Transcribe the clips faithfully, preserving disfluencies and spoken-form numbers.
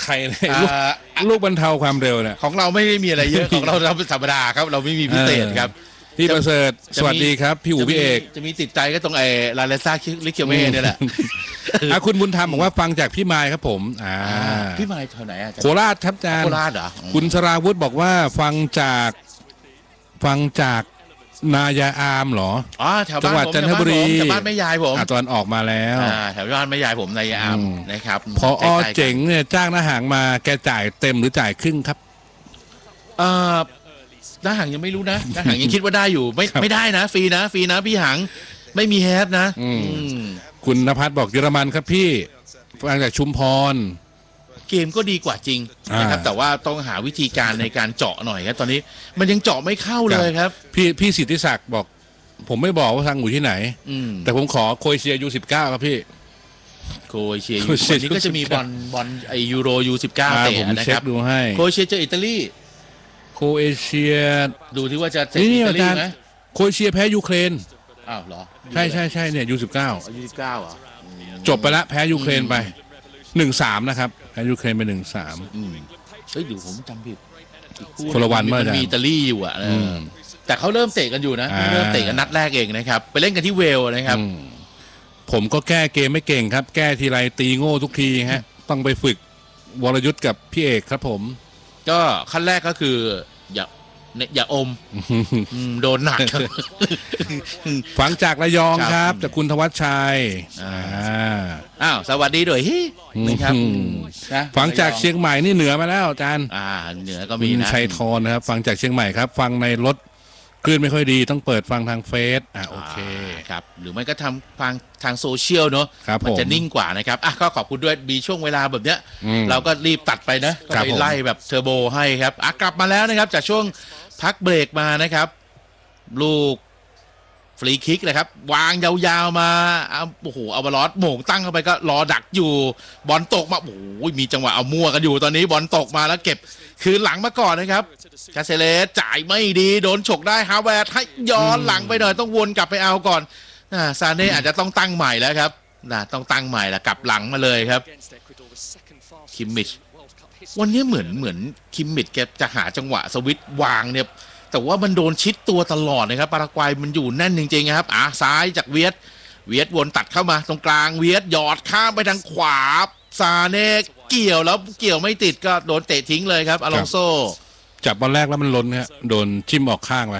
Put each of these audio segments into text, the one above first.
ใครเลยลูกลูกบรรเทาความเร็วเนี่ยของเราไม่ได้มีอะไรเยอะของเราเราเป็นธรรมดาครับเราไม่มีพิเศษครับพี่ประเสริฐสวัสดีครับพี่อู๋พี่เอกจะมีติดใจก็ตรงไอ้ลาเลซ่าลิเคียวเม่เนี่ยแหละคุณบุญธรรมบอกว่าฟังจากพี่มายครับผมอ่าพี่มายแถวไหนอ่ะโคราชครับอาจารย์โคราชเหรอคุณสราวุธบอกว่าฟังจากฟังจากนายาอามเหรออ๋อแถวบ้านผมจังหวัดจันทบุรีแถวบ้านแม่ยายผมตอนออกมาแล้วแถวบ้านแม่ยายผมนายาอามนะครับพออเจ๋งเนี่ยจ้างหน้าหางมาแกจ่ายเต็มหรือจ่ายครึ่งครับเอ่อหน้าหางยังไม่รู้นะหน้าหางยังคิดว่าได้อยู่ไม่ไม่ได้นะฟรีนะฟรีนะพี่หางไม่มีแฮปนะคุณณภัทรบอกเยอรมันครับพี่ฟังจากชุมพรเกมก็ดีกว่าจริงนะครับแต่ว่าต้องหาวิธีการในการเจาะหน่อยครับตอนนี้มันยังเจาะไม่เข้าเลยครับพี่พี่สิทธิศักดิ์บอกผมไม่บอกว่าทางอยู่ที่ไหนแต่ผมขอโครเอเชียยูสิบเก้าครับพี่โครเอเชียวันนี้ก็จะมีบอลบอลไอยูโรยูสิบเก้าเตะนะครับดูให้โครเอเชียเจออิตาลีโครเอเชียดูที่ว่าจะเตะอิตาลีไหมโครเอเชียแพ้ยูเครนอ้าวเหรอใช่ใช่ใช่เนี่ยยูสิบเก้ายูสิบเก้าอ่ะจบไปแล้วแพ้ยูเครนไปหนึ่งสามนะครับแพ้ยูเครนไปหนึ่งสามเฮ้ยอยู่ผมจำผิดคนละวันมันมีอิตาลีอยู่อ่ะแต่เขาเริ่มเตะกันอยู่นะเริ่มเตะกันนัดแรกเองนะครับไปเล่นกันที่เวลนะครับผมก็แก้เกมไม่เก่งครับแก้ทีไรตีโง่ทุกทีฮะต้องไปฝึกวรยุทธ์กับพี่เอกครับผมก็ขั้นแรกก็คืออย่าอย่าอมโดนหนักฟังจากระยองครับจากคุณธวัชชัยอ้าวสวัสดีด้วยฮินะครับฟังจากเชียงใหม่นี่เหนือมาแล้วอาจารย์อ่าเหนือก็มีนะชัยทรนะครับฟังจากเชียงใหม่ครับฟังในรถคลื่นไม่ค่อยดีต้องเปิดฟังทางเฟซอ่าโอเคครับหรือไม่ก็ทำฟังทางโซเชียลเนอะมันจะนิ่งกว่านะครับอ่ะก็ขอบคุณด้วยมีช่วงเวลาแบบเนี้ยเราก็รีบตัดไปนะก็ไปไล่แบบเทอร์โบให้ครับอ่ะกลับมาแล้วนะครับจากช่วงพักเบรกมานะครับลูกฟรีคิกนะครับวางยาวๆมาโอ้โหเอาบอลลอสโหม่งตั้งเข้าไปก็รอดักอยู่บอลตกมาโอ้โหมีจังหวะเอามั่วกันอยู่ตอนนี้บอลตกมาแล้วเก็บคืนหลังมาก่อนนะครับคาเซเลสจ่ายไม่ดีโดนฉกได้ฮาเวิร์ดให้ย้อนหลังไปหน่อยต้องวนกลับไปเอาก่อนซาเน่อาจจะต้องตั้งใหม่แล้วครับนะต้องตั้งใหม่ละกลับหลังมาเลยครับคิมมิชวันนี้เหมือนเหมือนคิมมิชแกจะหาจังหวะสวิตช์วางเนี่ยแต่ว่ามันโดนชิดตัวตลอดนะครับปารากวัยมันอยู่แน่นจริงๆครับอ่ะซ้ายจากเวียดเวียดวนตัดเข้ามาตรงกลางเวียดหยอดข้ามไปทางขวาซาเน่เกี่ยวแล้วเกี่ยวไม่ติดก็โดนเตะทิ้งเลยครับอลองโซจับบอลแรกแล้วมันล้นฮะโดนจิ้มออกข้างไป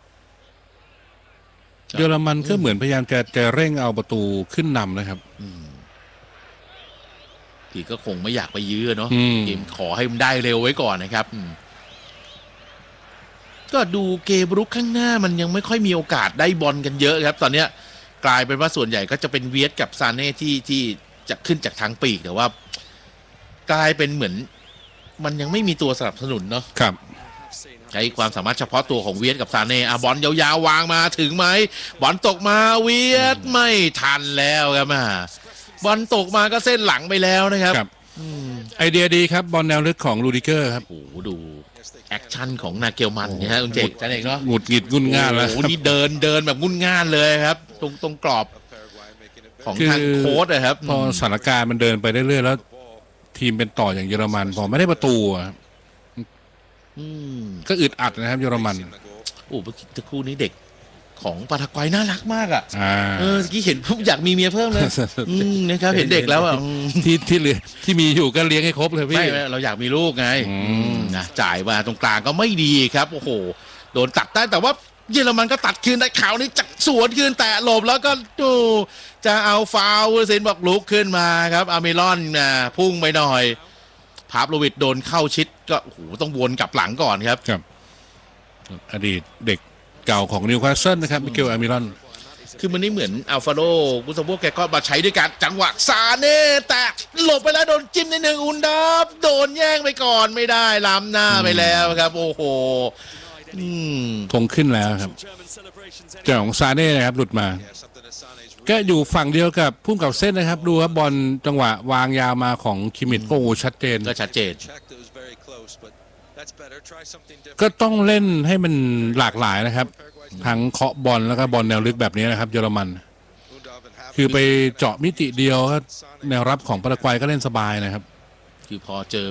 เยอรมันก็เหมือนพยายามจะจะเร่งเอาประตูขึ้นนำนะครับที่ก็คงไม่อยากไปยื้อเนาะเกมขอให้มันได้เร็วไว้ก่อนนะครับก็ดูเกมรุกข้างหน้ามันยังไม่ค่อยมีโอกาสได้บอลกันเยอะครับตอนนี้กลายเป็นว่าส่วนใหญ่ก็จะเป็นเวียดกับซาเน่ที่ที่จะขึ้นจากทางปีกแต่ว่ากลายเป็นเหมือนมันยังไม่มีตัวสนับสนุนเนาะครับใช้ความสามารถเฉพาะตัวของเวียดกับซาเน่อ่ะบอลยาวๆวางมาถึงไหมบอลตกมาเวียดไม่ทันแล้วครับอ่ะบอลตกมาก็เส้นหลังไปแล้วนะครับไอเดียดีครับบอลแนวลึกของลูดิเกอร์ครับโอ้โหดูแอคชั่นของนาเกลมันเนี่ยฮะคุณเจกจันเอกเนาะหงุดหงิดงุนง่านแล้วโอ้โหนี่เดินเดินแบบงุนง่านเลยครับตรงตรงกรอบของทางโค้ชนะครับพอสถานการณ์มันเดินไปเรื่อยๆแล้วทีมเป็นต่ออย่างเยอรมันพอไม่ได้ประตูก็อึดอัดนะครับเยอรมันโอ้เมื่อกี้คู่นี้เด็กของปาทากวัยน่ารักมากอ่ะเออเมื่อกี้เห็นผมอยากมีเมียเพิ่มเลยนะครับเห็นเด็กแล้วอ่ะที่ที่เหลือที่มีอยู่ก็เลี้ยงให้ครบเลยพี่ไม่เราอยากมีลูกไงนะจ่ายมาตรงกลางก็ไม่ดีครับโอ้โหโดนตัดได้แต่ว่าเยอรมันก็ตัดคืนได้ข่าวนี้จักสวนคืนแต่หลบแล้วก็ดูจะเอาฟาวล์เซนบอกลุกขึ้นมาครับอาเมรอนนะพุ่งไปหน่อยพาฟโลวิชโดนเข้าชิดก็โอ้โหต้องวนกลับหลังก่อนครับครับอดีตเด็กเก่าของนิวคาสเซิลนะครับมิเกลอามิรอนคือมันนี่เหมือนอัลฟาโรกุสโบแกก็มาใช้ด้วยกันจังหวะซาเน่แต่หลบไปแล้วโดนจิ้มในหนึ่งอุนดับโดนแย่งไปก่อนไม่ได้ล้ำหน้าไปแล้วครับโอ้โหคงขึ้นแล้วครับเจ้าของซาเน่นะครับหลุดมาก็อยู่ฝั่งเดียวกับพุ่งกับเส้นนะครับดูครับบอลจังหวะวางยาวมาของคิมิตโอ้ชัดเจนก็ชัดเจนก็ต้องเล่นให้มันหลากหลายนะครับทั้งเคาะบอลแล้วก็บอลแนวลึกแบบนี้นะครับเยอรมันคือไปเจาะมิติเดียวแนวรับของปารากวัยก็เล่นสบายนะครับคือพอเจอ